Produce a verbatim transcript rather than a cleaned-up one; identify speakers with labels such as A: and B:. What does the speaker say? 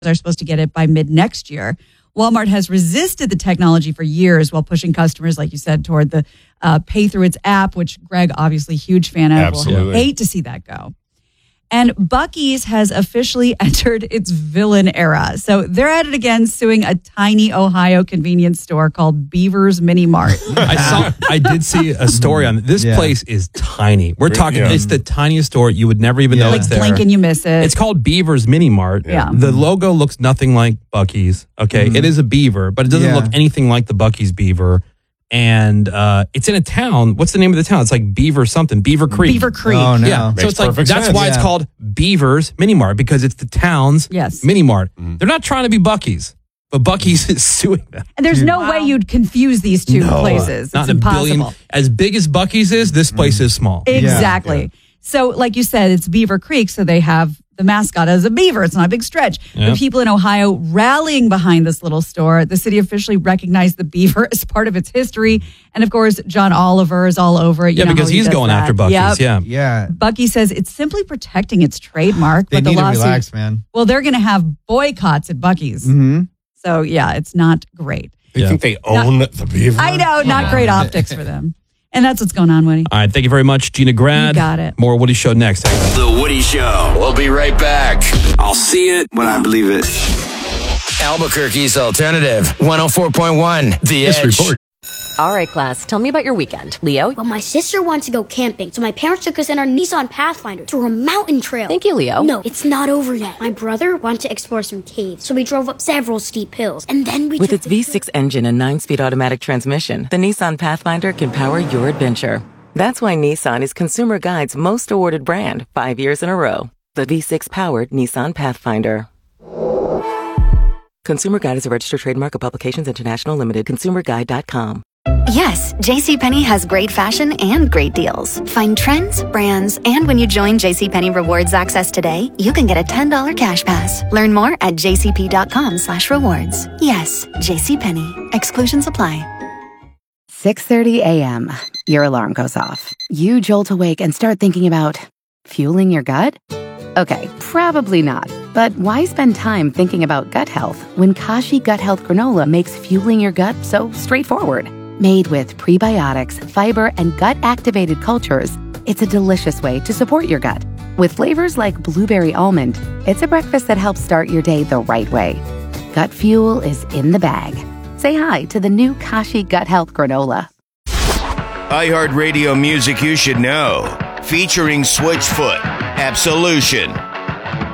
A: are supposed to get it by mid next year. Walmart has resisted the technology for years while pushing customers, like you said, toward the uh, pay through its app, which Greg, obviously huge fan of.
B: Absolutely.
A: Will hate to see that go. And Buc-ee's has officially entered its villain era. So they're at it again, suing a tiny Ohio convenience store called Beaver's Mini Mart.
C: I saw. I did see a story on this
D: Yeah.
C: place is tiny. We're talking.
B: Yeah.
C: It's the tiniest store. You would never even
D: Yeah.
C: know
A: Like
C: it's there.
A: blink and you miss it.
C: It's called Beaver's Mini Mart.
A: Yeah.
C: The logo looks nothing like Buc-ee's. Okay.
D: Mhm.
C: It is a beaver, but it doesn't
D: Yeah.
C: look anything like the Buc-ee's beaver. And uh, it's in a town. What's the name of the town? It's like Beaver something. Beaver Creek.
A: Beaver Creek.
D: Oh, no.
C: Yeah.
B: Makes
C: so it's like,
B: perfect
C: that's
B: sense.
C: why it's
D: Yeah.
C: called Beaver's Mini Mart, because it's the town's
A: Yes.
C: mini mart. They're not trying to be Buc-ee's, but Buc-ee's is suing them.
A: And there's no way you'd confuse these two
C: No,
A: places.
C: Not
A: It's
C: in a
A: impossible.
C: billion. As big as Buc-ee's is, this place is small.
A: Exactly. So, like you said, it's Beaver Creek, so they have the mascot as a beaver. It's not a big stretch.
C: Yep.
A: The people in Ohio rallying behind this little store. The city officially recognized the beaver as part of its history. And of course, John Oliver is all over it. You
C: Yeah,
A: know
C: because
A: how he
C: he's
A: does
C: going
A: that.
C: after Buc-ee's.
A: Yep.
C: Yeah.
D: Yeah.
A: Buc-ee says it's simply protecting its trademark.
D: They
A: but the
D: need to
A: lawsuit,
D: relax, man.
A: well, they're going to have boycotts at Buc-ee's.
D: Mm-hmm.
A: So, yeah, it's not great.
B: You
C: Yeah.
B: think they own the beaver?
A: I know, not great optics for them. And that's what's going on, Woody.
C: All right. Thank you very much, Gina Grad.
A: You got it.
C: More Woody Show next.
E: The Woody Show. We'll be right back. I'll see it when I believe it. Albuquerque's alternative. one oh four point one. The
C: This
E: Edge.
C: report.
F: All right, class, tell me about your weekend. Leo?
G: Well, my sister wants to go camping, so my parents took us in our Nissan Pathfinder to a mountain trail.
F: Thank you, Leo.
G: No, it's not over yet. My brother wanted to explore some caves, so we drove up several steep hills, and then we
H: With
G: took
H: its
G: the
H: V six engine and nine-speed automatic transmission, the Nissan Pathfinder can power your adventure. That's why Nissan is Consumer Guide's most awarded brand five years in a row. The V six-powered Nissan Pathfinder. Consumer Guide is a registered trademark of Publications International Limited. consumer guide dot com.
I: Yes, JCPenney has great fashion and great deals. Find trends, brands, and when you join JCPenney Rewards Access today, you can get a ten dollars cash pass. Learn more at jcp.com slash rewards. Yes, JCPenney. Exclusions apply.
J: six thirty a.m. Your alarm goes off. You jolt awake and start thinking about fueling your gut? Okay, probably not. But why spend time thinking about gut health when Kashi Gut Health Granola makes fueling your gut so straightforward? Made with prebiotics, fiber, and gut-activated cultures, it's a delicious way to support your gut. With flavors like blueberry almond, it's a breakfast that helps start your day the right way. Gut fuel is in the bag. Say hi to the new Kashi Gut Health Granola.
E: iHeartRadio music you should know. Featuring Switchfoot, Absolution,